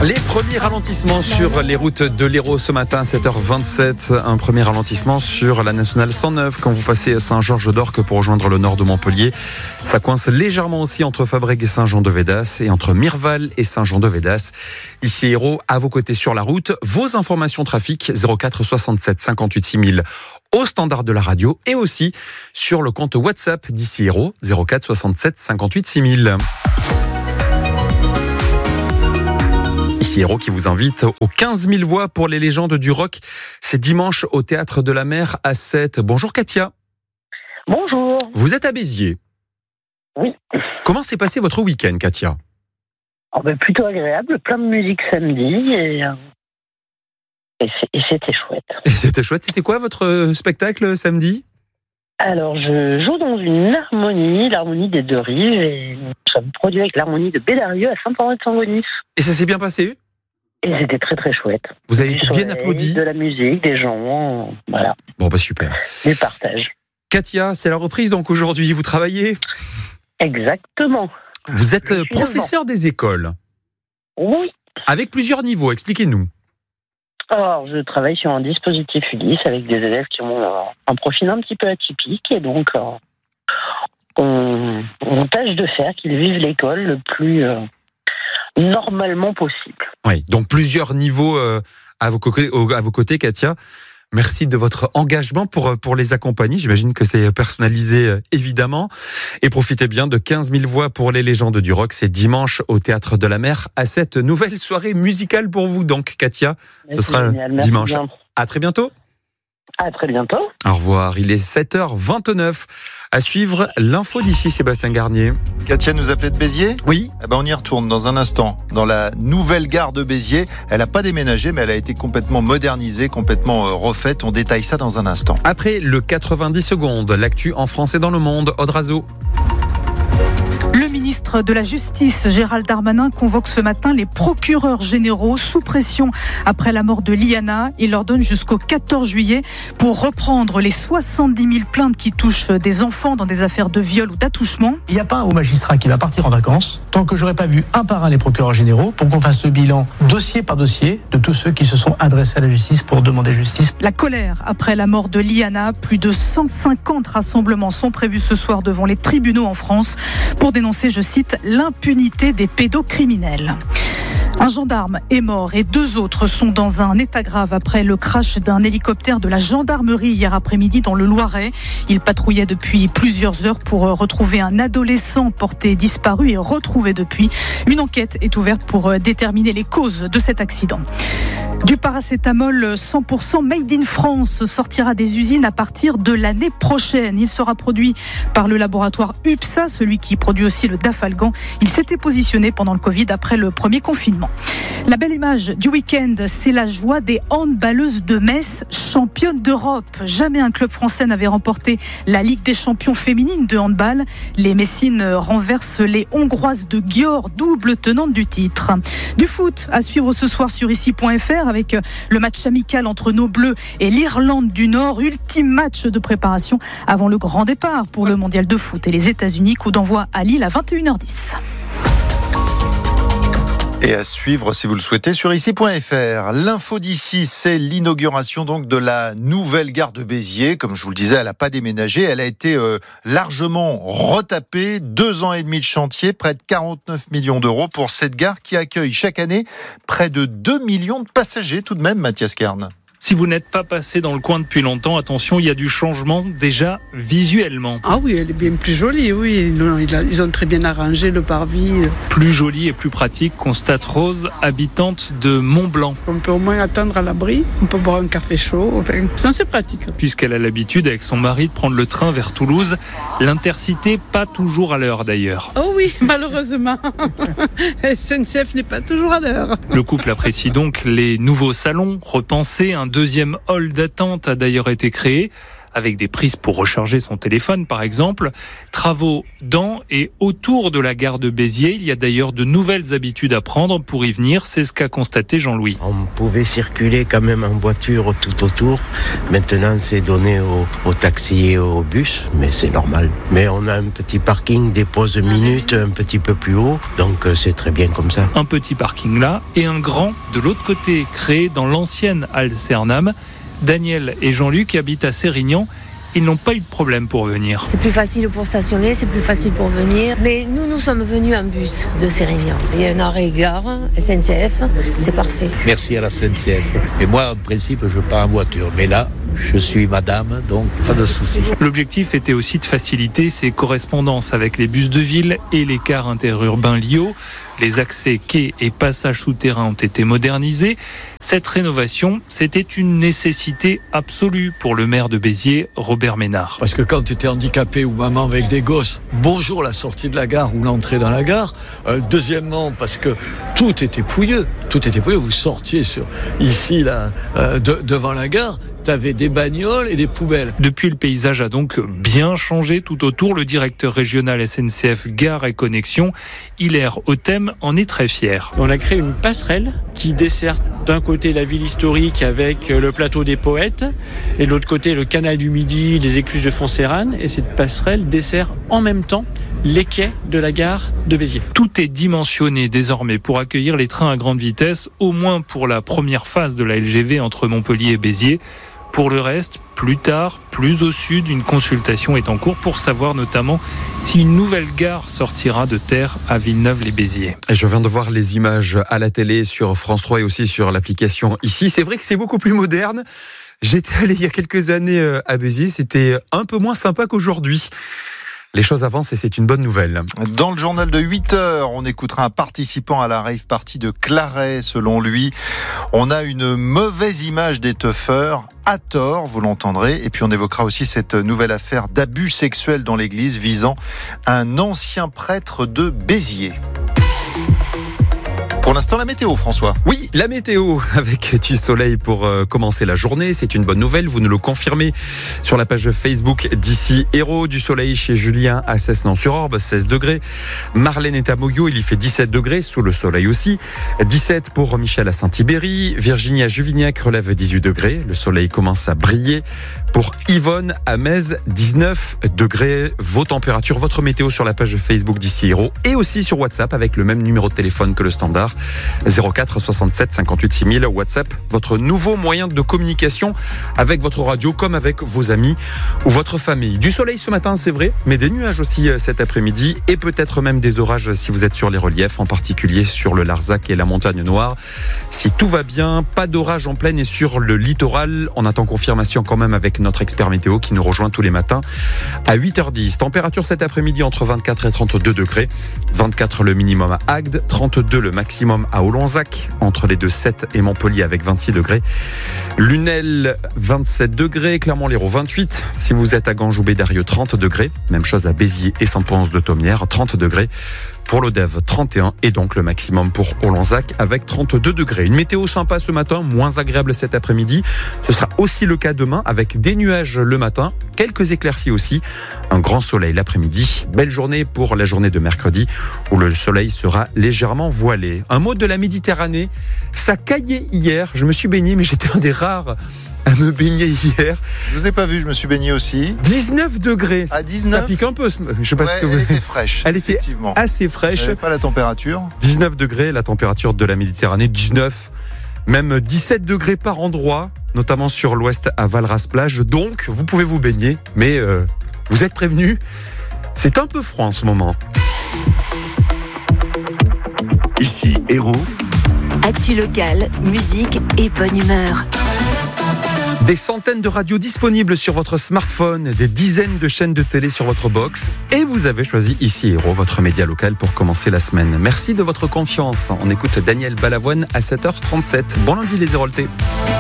Les premiers ralentissements sur les routes de l'Hérault ce matin, 7h27. Un premier ralentissement sur la nationale 109 quand vous passez à Saint-Georges-d'Orque pour rejoindre le nord de Montpellier. Ça coince légèrement aussi entre Fabrègues et Saint-Jean-de-Védas et entre Mirval et Saint-Jean-de-Védas. Ici Hérault, à vos côtés sur la route. Vos informations trafic 04 67 58 6000 au standard de la radio et aussi sur le compte WhatsApp d'ici Hérault 04 67 58 6000. Ici Hérault qui vous invite aux 15 000 voix pour les légendes du rock. C'est dimanche au Théâtre de la Mer à 7. Bonjour Katia. Bonjour. Vous êtes à Béziers. Oui. Comment s'est passé votre week-end, Katia ? Plutôt agréable, plein de musique samedi et c'était chouette. Et c'était chouette. C'était quoi votre spectacle samedi ? Alors, je joue dans une harmonie, l'harmonie des deux rives, et nous sommes produits avec l'harmonie de Bédarieux à Saint-Henri-de-Sangonis. Et ça s'est bien passé ? Et c'était très très chouette. Vous avez été soleil, bien applaudi ? De la musique, des gens, voilà. Bon, super. Des partages. Katia, c'est la reprise donc aujourd'hui, vous travaillez ? Exactement. Vous êtes professeur des écoles ? Oui. Avec plusieurs niveaux, expliquez-nous. Alors, je travaille sur un dispositif Ulysse avec des élèves qui ont un profil un petit peu atypique et donc on tâche de faire qu'ils vivent l'école le plus normalement possible. Oui, donc plusieurs niveaux à vos côtés, Katia. Merci de votre engagement pour les accompagner. J'imagine que c'est personnalisé, évidemment. Et profitez bien de 15 000 voix pour les légendes du rock. C'est dimanche au Théâtre de la Mer à cette nouvelle soirée musicale pour vous. Donc, Katia, ce sera dimanche. Bien. À très bientôt. À très bientôt. Au revoir. Il est 7h29. À suivre l'info d'ici, Sébastien Garnier. Katia nous appelait de Béziers ? Oui. On y retourne dans un instant. Dans la nouvelle gare de Béziers, elle n'a pas déménagé, mais elle a été complètement modernisée, complètement refaite. On détaille ça dans un instant. Après le 90 secondes, l'actu en France et dans le monde, Aude Razo. Le ministre de la Justice, Gérald Darmanin, convoque ce matin les procureurs généraux sous pression après la mort de Liana. Il leur donne jusqu'au 14 juillet pour reprendre les 70 000 plaintes qui touchent des enfants dans des affaires de viol ou d'attouchement. Il n'y a pas un haut magistrat qui va partir en vacances tant que j'aurai pas vu un par un les procureurs généraux pour qu'on fasse le bilan dossier par dossier de tous ceux qui se sont adressés à la justice pour demander justice. La colère après la mort de Liana. Plus de 150 rassemblements sont prévus ce soir devant les tribunaux en France pour dénoncer, je cite, l'impunité des pédocriminels. Un gendarme est mort et 2 autres sont dans un état grave après le crash d'un hélicoptère de la gendarmerie hier après-midi dans le Loiret. Il patrouillait depuis plusieurs heures pour retrouver un adolescent porté disparu et retrouvé depuis. Une enquête est ouverte pour déterminer les causes de cet accident. Du paracétamol 100% made in France sortira des usines à partir de l'année prochaine. Il sera produit par le laboratoire UPSA, celui qui produit aussi le Dafalgan. Il s'était positionné pendant le Covid après le premier confinement. La belle image du week-end, c'est la joie des handballeuses de Metz, championnes d'Europe. Jamais un club français n'avait remporté la Ligue des champions féminines de handball. Les Messines renversent les Hongroises de Győr, double tenante du titre. Du foot à suivre ce soir sur ici.fr avec le match amical entre nos Bleus et l'Irlande du Nord. Ultime match de préparation avant le grand départ pour le mondial de foot et les États-Unis. Coup d'envoi à Lille à 21h10. Et à suivre, si vous le souhaitez, sur ici.fr. L'info d'ici, c'est l'inauguration donc de la nouvelle gare de Béziers. Comme je vous le disais, elle n'a pas déménagé. Elle a été largement retapée. 2 ans et demi de chantier, près de 49 millions d'euros pour cette gare qui accueille chaque année près de 2 millions de passagers tout de même, Mathias Kern. Si vous n'êtes pas passé dans le coin depuis longtemps, attention, il y a du changement déjà visuellement. Ah oui, elle est bien plus jolie, oui. Ils ont très bien arrangé le parvis. Plus jolie et plus pratique, constate Rose, habitante de Mont-Blanc. On peut au moins attendre à l'abri, on peut boire un café chaud, enfin, c'est pratique. Puisqu'elle a l'habitude avec son mari de prendre le train vers Toulouse, l'Intercité pas toujours à l'heure d'ailleurs. Oh oui, malheureusement, la SNCF n'est pas toujours à l'heure. Le couple apprécie donc les nouveaux salons repensés, un deuxième hall d'attente a d'ailleurs été créé avec des prises pour recharger son téléphone par exemple. Travaux dans et autour de la gare de Béziers. Il y a d'ailleurs de nouvelles habitudes à prendre pour y venir. C'est ce qu'a constaté Jean-Louis. On pouvait circuler quand même en voiture tout autour. Maintenant, c'est donné aux taxis et aux bus, mais c'est normal. Mais on a un petit parking, des pauses minutes un petit peu plus haut, donc c'est très bien comme ça. Un petit parking là et un grand de l'autre côté, créé dans l'ancienne halle Cernam. Daniel et Jean-Luc habitent à Sérignan. Ils n'ont pas eu de problème pour venir. C'est plus facile pour stationner, c'est plus facile pour venir. Mais nous sommes venus en bus de Sérignan. Il y a un arrêt-gare, SNCF, c'est parfait. Merci à la SNCF. Et moi, en principe, je pars en voiture. Mais là, je suis madame, donc pas de souci. L'objectif était aussi de faciliter ses correspondances avec les bus de ville et les cars interurbains Lio. Les accès, quais et passages souterrains ont été modernisés. Cette rénovation, c'était une nécessité absolue pour le maire de Béziers, Robert Ménard. Parce que quand tu étais handicapé ou maman avec des gosses, bonjour la sortie de la gare ou l'entrée dans la gare. Deuxièmement, parce que tout était pouilleux. Vous sortiez ici, là, devant la gare. T'avais des bagnoles et des poubelles. Depuis, le paysage a donc bien changé tout autour. Le directeur régional SNCF Gare et Connexion, Hilaire Autem, en est très fier. On a créé une passerelle qui dessert d'un côté la ville historique avec le plateau des poètes et de l'autre côté le canal du Midi, les écluses de Fontserrane. Et cette passerelle dessert en même temps les quais de la gare de Béziers. Tout est dimensionné désormais pour accueillir les trains à grande vitesse, au moins pour la première phase de la LGV entre Montpellier et Béziers. Pour le reste, plus tard, plus au sud, une consultation est en cours pour savoir notamment si une nouvelle gare sortira de terre à Villeneuve-les-Béziers. Et je viens de voir les images à la télé sur France 3 et aussi sur l'application ici. C'est vrai que c'est beaucoup plus moderne. J'étais allé il y a quelques années à Béziers, c'était un peu moins sympa qu'aujourd'hui. Les choses avancent et c'est une bonne nouvelle. Dans le journal de 8h, on écoutera un participant à la rave party de Claret. Selon lui, on a une mauvaise image des teufeurs, à tort, vous l'entendrez. Et puis on évoquera aussi cette nouvelle affaire d'abus sexuels dans l'église visant un ancien prêtre de Béziers. Pour l'instant, la météo, François. Oui, la météo avec du soleil pour commencer la journée. C'est une bonne nouvelle. Vous nous le confirmez sur la page Facebook d'ici Hérault. Du soleil chez Julien à Cessenan-sur-Orbe, 16 degrés. Marlène est à Moyo, il y fait 17 degrés, sous le soleil aussi. 17 pour Michel à Saint-Ibéry. Virginie à Juvignac relève 18 degrés. Le soleil commence à briller. Pour Yvonne à Metz, 19 degrés. Vos températures, votre météo sur la page Facebook d'ici Hérault et aussi sur WhatsApp avec le même numéro de téléphone que le standard. 04 67 58 6000. WhatsApp, votre nouveau moyen de communication avec votre radio comme avec vos amis ou votre famille. Du soleil ce matin, c'est vrai, mais des nuages aussi cet après-midi et peut-être même des orages si vous êtes sur les reliefs, en particulier sur le Larzac et la Montagne Noire. Si tout va bien, pas d'orage en plaine et sur le littoral. On attend confirmation quand même avec notre expert météo qui nous rejoint tous les matins à 8h10. Température cet après-midi entre 24 et 32 degrés. 24 le minimum à Agde, 32 le maximum à Olonzac, entre les deux 7 et Montpellier avec 26 degrés. Lunel, 27 degrés. Clermont-Lérault, 28. Si vous êtes à Ganges ou Bédarieux, 30 degrés. Même chose à Béziers et Saint-Pons-de-Thomières, 30 degrés. Pour l'Odève, 31 et donc le maximum pour Olonzac avec 32 degrés. Une météo sympa ce matin, moins agréable cet après-midi. Ce sera aussi le cas demain avec des nuages le matin, quelques éclaircies aussi, un grand soleil l'après-midi. Belle journée pour la journée de mercredi où le soleil sera légèrement voilé. Un mot de la Méditerranée, ça caillait hier, je me suis baigné mais j'étais un des rares à me baigner hier. Je vous ai pas vu, je me suis baigné aussi. 19 degrés. À 19. Ça pique un peu. Je sais pas ce que vous... Elle était fraîche. Elle était assez fraîche. Je savais pas la température. 19 degrés, la température de la Méditerranée. 19, même 17 degrés par endroit, notamment sur l'ouest à Valras-Plage. Donc, vous pouvez vous baigner, mais vous êtes prévenus. C'est un peu froid en ce moment. Ici, Hérault. Actu locale, musique et bonne humeur. Des centaines de radios disponibles sur votre smartphone, des dizaines de chaînes de télé sur votre box. Et vous avez choisi ici Hérault, votre média local pour commencer la semaine. Merci de votre confiance. On écoute Daniel Balavoine à 7h37. Bon lundi les Héroltais.